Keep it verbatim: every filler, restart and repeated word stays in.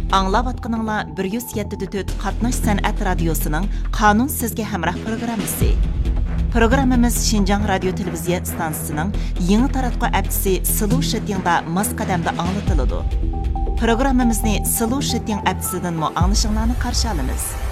Аңлаватқаныңла bir yuz yetti nöqta to'rt Qatnash San'at Radiosu'nun Qanun Sizge Hamrah programmasi. Programmamiz Şinjan Radio Televiziya stansiyasining yangi taratquv aptisi Slow Shittingda mos qadamda anglatiladi. Programmamizni Slow Shitting aptisidan mo anglashingizni qarshi olamiz.